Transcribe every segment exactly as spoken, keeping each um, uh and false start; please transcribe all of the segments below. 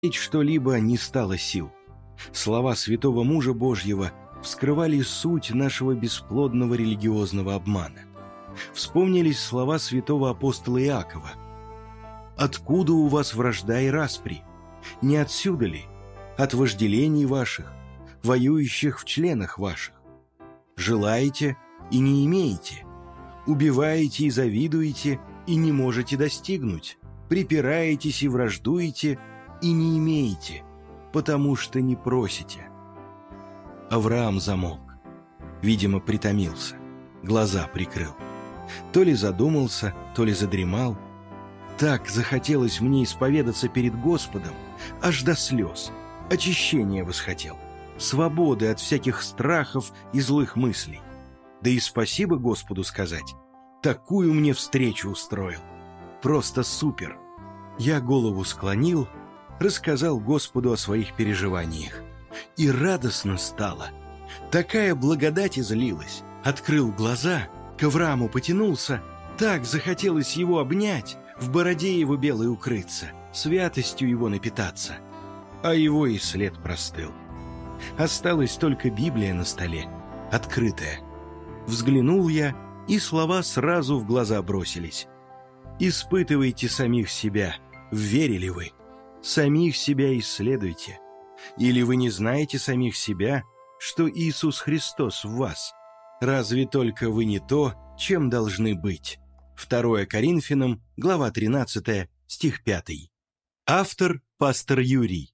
что-либо не стало сил. Слова святого мужа Божьего вскрывали суть нашего бесплодного религиозного обмана. Вспомнились слова святого апостола Иакова: «Откуда у вас вражда и распри? Не отсюда ли? От вожделений ваших, воюющих в членах ваших. Желаете и не имеете, убиваете и завидуете и не можете достигнуть, припираетесь и враждуете и не имеете, потому что не просите». Авраам замолк, видимо, притомился, глаза прикрыл. То ли задумался, то ли задремал. Так захотелось мне исповедаться перед Господом, аж до слез. Очищения восхотел, свободы от всяких страхов и злых мыслей. Да и спасибо Господу сказать. Такую мне встречу устроил. Просто супер. Я голову склонил, рассказал Господу о своих переживаниях. И радостно стало. Такая благодать излилась. Открыл глаза, к Аврааму потянулся. Так захотелось его обнять, в бороде его белой укрыться, святостью его напитаться. А его и след простыл. Осталась только Библия на столе, открытая. Взглянул я, и слова сразу в глаза бросились. «Испытывайте самих себя, верили вы. Самих себя исследуйте. Или вы не знаете самих себя, что Иисус Христос в вас? Разве только вы не то, чем должны быть?» второе Коринфянам, глава тринадцатая, стих пятый. Автор – пастор Юрий.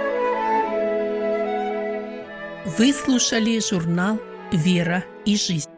Вы слушали журнал «Вера и жизнь».